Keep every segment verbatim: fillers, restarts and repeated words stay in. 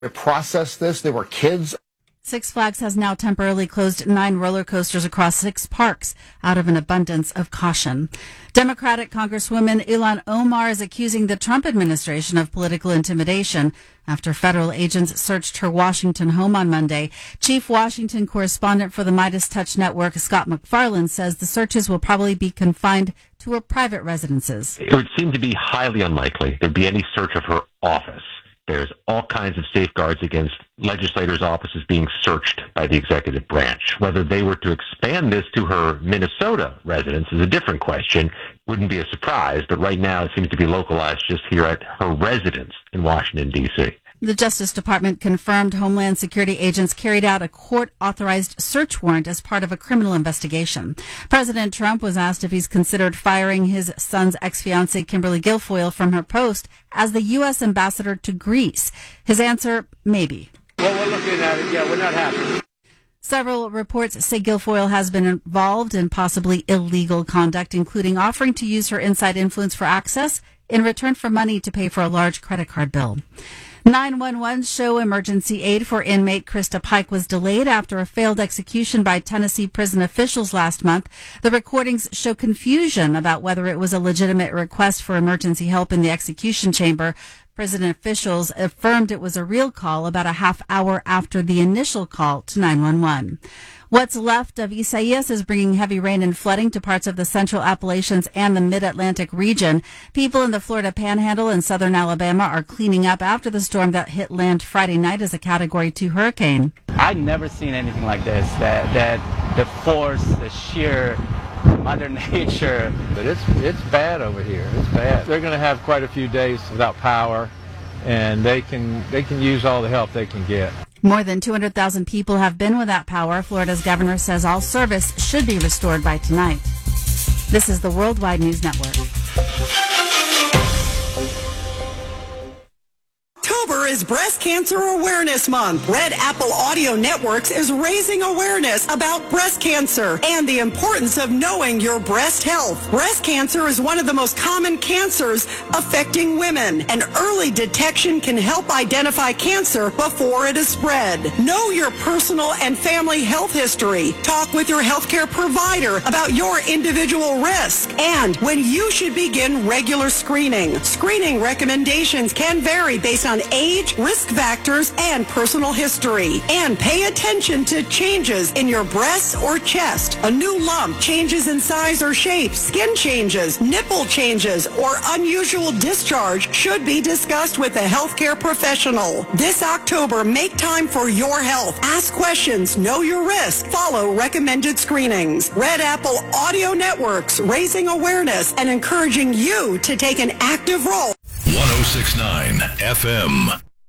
We processed this. There were kids. Six Flags has now temporarily closed nine roller coasters across six parks out of an abundance of caution. Democratic Congresswoman Ilhan Omar is accusing the Trump administration of political intimidation after federal agents searched her Washington home on Monday. Chief Washington correspondent for the Midas Touch Network, Scott McFarland, says the searches will probably be confined to her private residences. It would seem to be highly unlikely there'd be any search of her office. There's all kinds of safeguards against legislators' offices being searched by the executive branch. Whether they were to expand this to her Minnesota residence is a different question. Wouldn't be a surprise, but right now it seems to be localized just here at her residence in Washington, D C The Justice Department confirmed Homeland Security agents carried out a court-authorized search warrant as part of a criminal investigation. President Trump was asked if he's considered firing his son's ex-fiancée Kimberly Guilfoyle from her post as the U S ambassador to Greece. His answer, maybe. Well, we're looking at it. Yeah, we're not happy. Several reports say Guilfoyle has been involved in possibly illegal conduct, including offering to use her inside influence for access in return for money to pay for a large credit card bill. nine one one show emergency aid for inmate Krista Pike was delayed after a failed execution by Tennessee prison officials last month. The recordings show confusion about whether it was a legitimate request for emergency help in the execution chamber. Prison officials affirmed it was a real call about a half hour after the initial call to nine one one. What's left of Isaias is bringing heavy rain and flooding to parts of the central Appalachians and the mid-Atlantic region. People in the Florida Panhandle and southern Alabama are cleaning up after the storm that hit land Friday night as a Category two hurricane. I've never seen anything like this, that, that the force, the sheer Mother Nature. But it's, it's bad over here. It's bad. They're going to have quite a few days without power, and they can, they can use all the help they can get. More than two hundred thousand people have been without power. Florida's governor says all service should be restored by tonight. This is the Worldwide News Network. October is Breast Cancer Awareness Month. Red Apple Audio Networks is raising awareness about breast cancer and the importance of knowing your breast health. Breast cancer is one of the most common cancers affecting women, and early detection can help identify cancer before it is spread. Know your personal and family health history. Talk with your healthcare provider about your individual risk and when you should begin regular screening. Screening recommendations can vary based on age, risk factors, and personal history. And pay attention to changes in your breasts or chest. A new lump, changes in size or shape, skin changes, nipple changes, or unusual discharge should be discussed with a healthcare professional. This October, make time for your health. Ask questions, know your risk, follow recommended screenings. Red Apple Audio Networks, raising awareness and encouraging you to take an active role. one oh six point nine F M.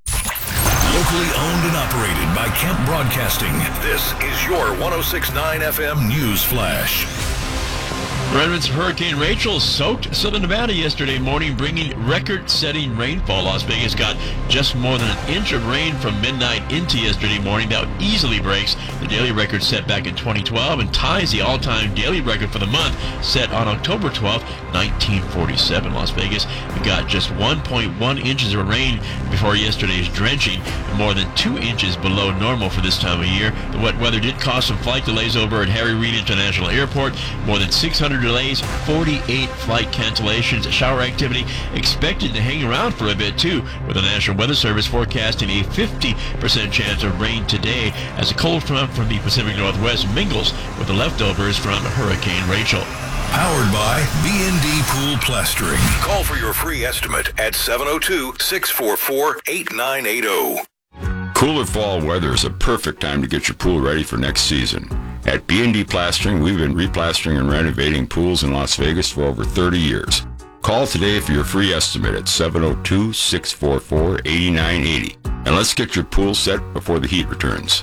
Locally owned and operated by Kemp Broadcasting. This is your one oh six point nine F M News Flash. Remnants of Hurricane Rachel soaked southern Nevada yesterday morning, bringing record-setting rainfall. Las Vegas got just more than an inch of rain from midnight into yesterday morning. That easily breaks the daily record set back in twenty twelve and ties the all-time daily record for the month set on October twelfth, nineteen forty-seven. Las Vegas got just one point one inches of rain before yesterday's drenching, more than two inches below normal for this time of year. The wet weather did cause some flight delays over at Harry Reid International Airport. More than six hundred delays, forty-eight flight cancellations. Shower activity expected to hang around for a bit too, with the National Weather Service forecasting a fifty percent chance of rain today as a cold front from the Pacific Northwest mingles with the leftovers from Hurricane Rachel. Powered by B and D Pool Plastering. Call for your free estimate at seven oh two, six four four, eight nine eight oh. Cooler fall weather is a perfect time to get your pool ready for next season. At B and D Plastering, we've been replastering and renovating pools in Las Vegas for over thirty years. Call today for your free estimate at seven oh two, six four four, eight nine eight oh. And let's get your pool set before the heat returns.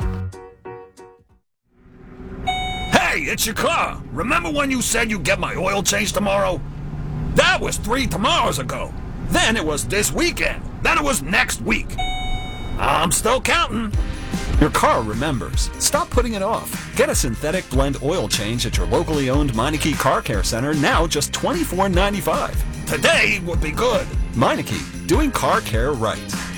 Hey, it's your car. Remember when you said you'd get my oil changed tomorrow? That was three tomorrows ago. Then it was this weekend. Then it was next week. I'm still counting. Your car remembers. Stop putting it off. Get a synthetic blend oil change at your locally owned Meineke Car Care Center, now just twenty-four ninety-five. Today would be good. Meineke, doing car care right.